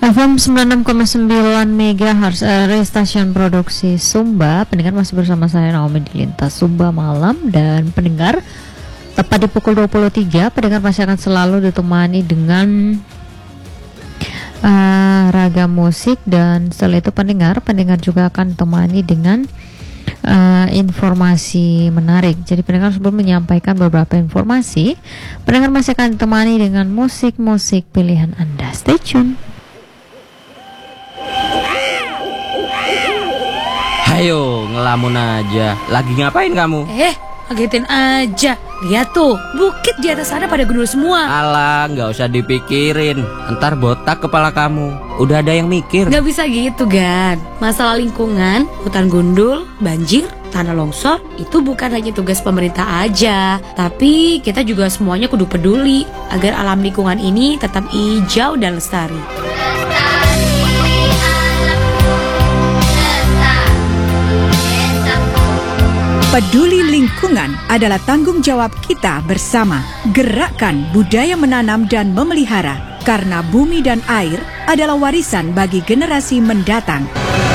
FM 96,9 MHz stasiun produksi Sumba. Pendengar masih bersama saya Naomi di Lintas Sumba Malam. Dan pendengar, tepat di pukul 23 pendengar masih akan selalu ditemani dengan ragam musik. Dan setelah itu pendengar juga akan ditemani dengan informasi menarik. Jadi pendengar sebelum menyampaikan beberapa informasi, pendengar masih akan ditemani dengan musik-musik pilihan Anda. Stay tune. Ayo, ngelamun aja. Lagi ngapain kamu? Ngagetin aja. Lihat tuh, bukit di atas sana pada gundul semua. Alah, gak usah dipikirin. Ntar botak kepala kamu. Udah ada yang mikir. Gak bisa gitu, Gan. Masalah lingkungan, hutan gundul, banjir, tanah longsor, itu bukan hanya tugas pemerintah aja. Tapi kita juga semuanya kudu peduli agar alam lingkungan ini tetap hijau dan lestari. Peduli lingkungan adalah tanggung jawab kita bersama. Gerakkan budaya menanam dan memelihara, karena bumi dan air adalah warisan bagi generasi mendatang.